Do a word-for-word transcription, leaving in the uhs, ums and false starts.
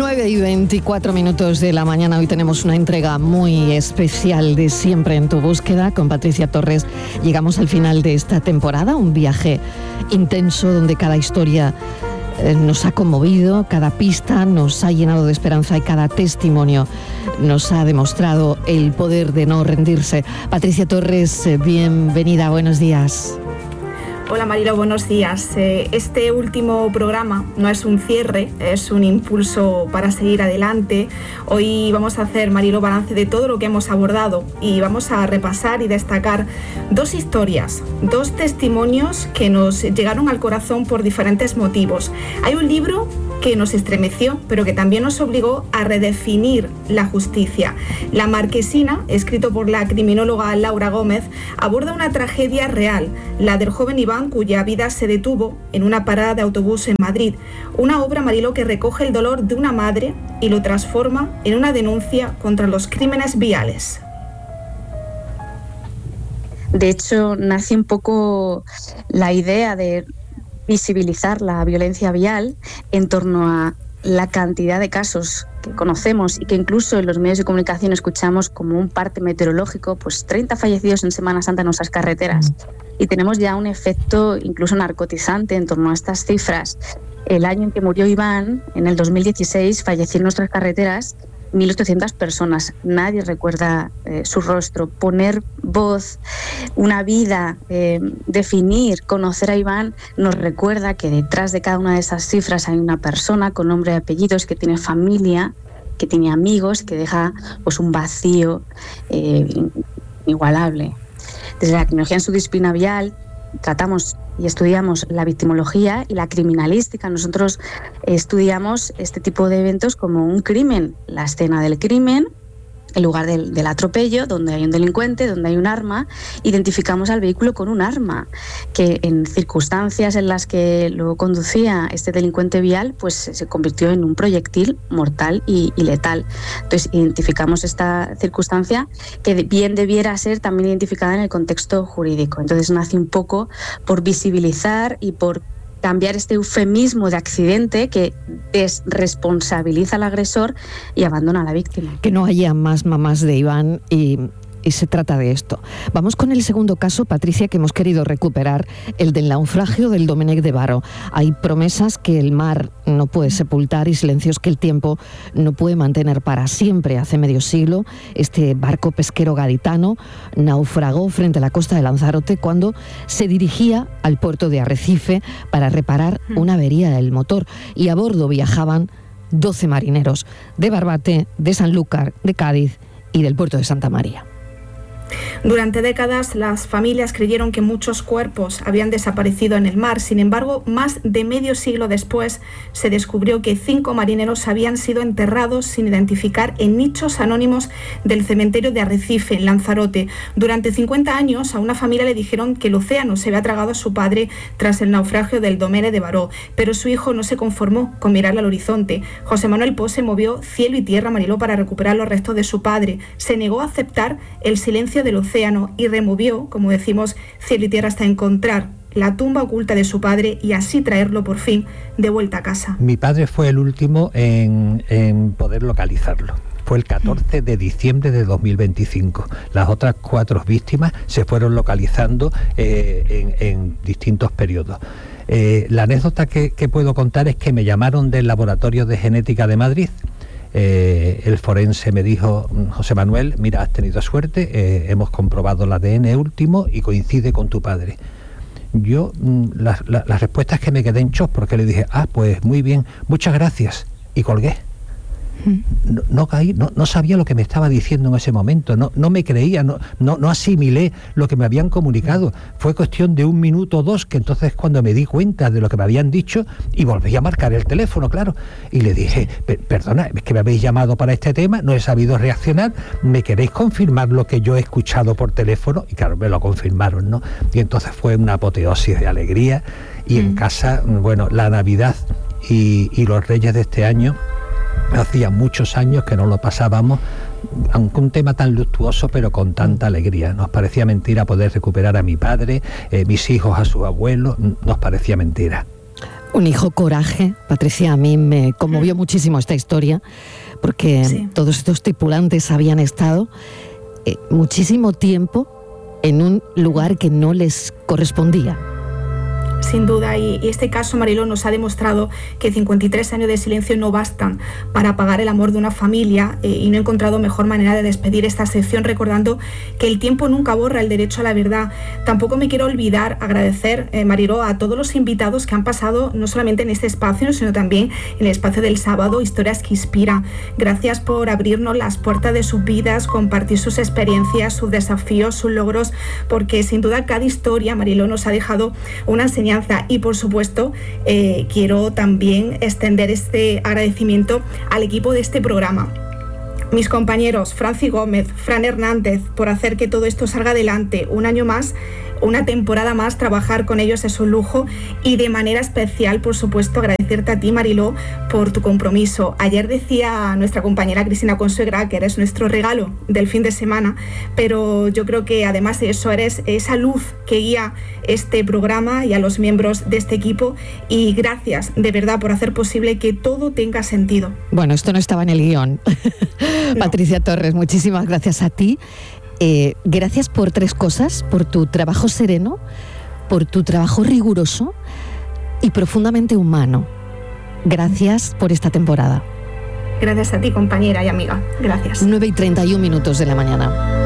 nueve y veinticuatro minutos de la mañana. Hoy tenemos una entrega muy especial de Siempre en tu búsqueda con Patricia Torres. Llegamos al final de esta temporada, un viaje intenso donde cada historia eh, nos ha conmovido, cada pista nos ha llenado de esperanza y cada testimonio nos ha demostrado el poder de no rendirse. Patricia Torres, eh, bienvenida, buenos días. Hola Marilo, buenos días. Este último programa no es un cierre, es un impulso para seguir adelante. Hoy vamos a hacer, Marilo, balance de todo lo que hemos abordado y vamos a repasar y destacar dos historias, dos testimonios que nos llegaron al corazón por diferentes motivos. Hay un libro que nos estremeció, pero que también nos obligó a redefinir la justicia. La Marquesina, escrito por la criminóloga Laura Gómez, aborda una tragedia real, la del joven Iván, cuya vida se detuvo en una parada de autobús en Madrid. Una obra, Marilo, que recoge el dolor de una madre y lo transforma en una denuncia contra los crímenes viales. De hecho, nace un poco la idea de visibilizar la violencia vial en torno a la cantidad de casos que conocemos y que incluso en los medios de comunicación escuchamos como un parte meteorológico, pues treinta fallecidos en Semana Santa en nuestras carreteras. Y tenemos ya un efecto incluso narcotizante en torno a estas cifras. El año en que murió Iván, en el dos mil dieciséis, falleció en nuestras carreteras mil ochocientas personas. Nadie recuerda eh, su rostro. Poner voz, una vida, eh, definir, conocer a Iván, nos recuerda que detrás de cada una de esas cifras hay una persona con nombre y apellidos, que tiene familia, que tiene amigos, que deja pues un vacío eh, inigualable. Desde la criminología en su disciplina vial tratamos y estudiamos la victimología y la criminalística. Nosotros estudiamos este tipo de eventos como un crimen, la escena del crimen, el lugar del, del atropello, donde hay un delincuente, donde hay un arma. Identificamos al vehículo con un arma, que en circunstancias en las que lo conducía este delincuente vial, pues se convirtió en un proyectil mortal y, y letal. Entonces identificamos esta circunstancia que bien debiera ser también identificada en el contexto jurídico. Entonces nace un poco por visibilizar y por cambiar este eufemismo de accidente que desresponsabiliza al agresor y abandona a la víctima. Que no haya más mamás de Iván y... Y se trata de esto. Vamos con el segundo caso, Patricia, que hemos querido recuperar, el del naufragio del Domenech de Varo. Hay promesas que el mar no puede sepultar y silencios que el tiempo no puede mantener para siempre. Hace medio siglo, este barco pesquero gaditano naufragó frente a la costa de Lanzarote cuando se dirigía al puerto de Arrecife para reparar una avería del motor. Y a bordo viajaban doce marineros de Barbate, de Sanlúcar, de Cádiz y del puerto de Santa María. Durante décadas las familias creyeron que muchos cuerpos habían desaparecido en el mar. Sin embargo, más de medio siglo después se descubrió que cinco marineros habían sido enterrados sin identificar en nichos anónimos del cementerio de Arrecife, en Lanzarote. Durante cincuenta años a una familia le dijeron que el océano se había tragado a su padre tras el naufragio del Domenech de Varo, pero su hijo no se conformó con mirar al horizonte. José Manuel Pose movió cielo y tierra, Mariló, para recuperar los restos de su padre. Se negó a aceptar el silencio del océano y removió, como decimos, cielo y tierra hasta encontrar la tumba oculta de su padre y así traerlo por fin de vuelta a casa. Mi padre fue el último en, en poder localizarlo. Fue el catorce de diciembre de dos mil veinticinco. Las otras cuatro víctimas se fueron localizando eh, en, en distintos periodos. Eh, la anécdota que, que puedo contar es que me llamaron del Laboratorio de Genética de Madrid. Eh, el forense me dijo: José Manuel, mira, has tenido suerte, eh, hemos comprobado el A D N último y coincide con tu padre. Yo, la, la, la respuesta es que me quedé en shock, porque le dije: ah, pues muy bien, muchas gracias, y colgué. No, no caí, no, no sabía lo que me estaba diciendo en ese momento, no, no me creía, no, no, no asimilé lo que me habían comunicado. Fue cuestión de un minuto o dos, que entonces cuando me di cuenta de lo que me habían dicho, y volví a marcar el teléfono, claro, y le dije: perdona, es que me habéis llamado para este tema, no he sabido reaccionar, ¿me queréis confirmar lo que yo he escuchado por teléfono? Y claro, me lo confirmaron, ¿no? Y entonces fue una apoteosis de alegría, y mm. en casa, bueno, la Navidad y, y los Reyes de este año, hacía muchos años que no lo pasábamos, aunque un tema tan luctuoso, pero con tanta alegría. Nos parecía mentira poder recuperar a mi padre, eh, mis hijos a sus abuelos, nos parecía mentira. Un hijo coraje. Patricia, a mí me conmovió muchísimo esta historia, porque sí. todos estos tripulantes habían estado eh, muchísimo tiempo en un lugar que no les correspondía. Sin duda, y este caso, Mariló, nos ha demostrado que cincuenta y tres años de silencio no bastan para apagar el amor de una familia, eh, y no he encontrado mejor manera de despedir esta sección recordando que el tiempo nunca borra el derecho a la verdad. Tampoco me quiero olvidar agradecer, eh, Mariló, a todos los invitados que han pasado no solamente en este espacio, sino también en el espacio del sábado, Historias que Inspiran. Gracias por abrirnos las puertas de sus vidas, compartir sus experiencias, sus desafíos, sus logros, porque sin duda cada historia, Mariló, nos ha dejado una enseñanza. Y por supuesto, eh, quiero también extender este agradecimiento al equipo de este programa. Mis compañeros Franci Gómez, Fran Hernández, por hacer que todo esto salga adelante. Un año más, una temporada más, trabajar con ellos es un lujo, y de manera especial, por supuesto, agradecerte a ti, Mariló, por tu compromiso. Ayer decía nuestra compañera Cristina Consuegra que eres nuestro regalo del fin de semana, pero yo creo que además de eso eres esa luz que guía este programa y a los miembros de este equipo, y gracias de verdad por hacer posible que todo tenga sentido. Bueno, esto no estaba en el guión. No. Patricia Torres, muchísimas gracias a ti. Eh, gracias por tres cosas: por tu trabajo sereno, por tu trabajo riguroso y profundamente humano. Gracias por esta temporada. Gracias a ti, compañera y amiga. Gracias. nueve y treinta y un minutos de la mañana.